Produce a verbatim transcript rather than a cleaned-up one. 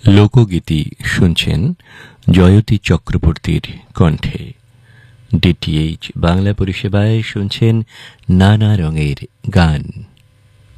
লোকগীতি শুনছেন জয়তী চক্রবর্তীর কণ্ঠে। ডিটিএইচ বাংলা পরিষেবায় শুনছেন নানা রঙের গান।